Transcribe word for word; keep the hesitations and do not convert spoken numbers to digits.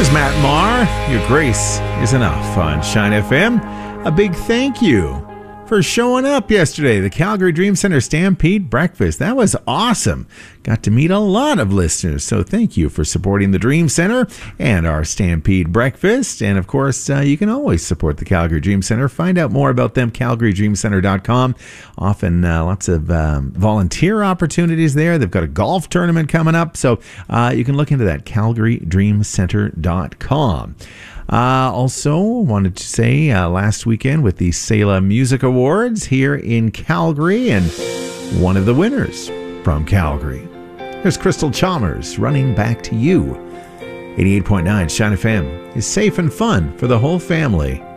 is Matt Maher. Your grace is enough on Shine F M. A big thank you for showing up yesterday. The Calgary Dream Center Stampede Breakfast. That was awesome. Got to meet a lot of listeners. So thank you for supporting the Dream Center and our Stampede Breakfast. And of course, uh, you can always support the Calgary Dream Center. Find out more about them, calgary dream center dot com. Often uh, lots of um, volunteer opportunities there. They've got a golf tournament coming up. So uh, you can look into that, calgary dream center dot com. Uh, also, wanted to say uh, last weekend with the Selah Music Awards here in Calgary, and one of the winners from Calgary. There's Crystal Chalmers, Running Back to You. eighty-eight point nine Shine F M is safe and fun for the whole family.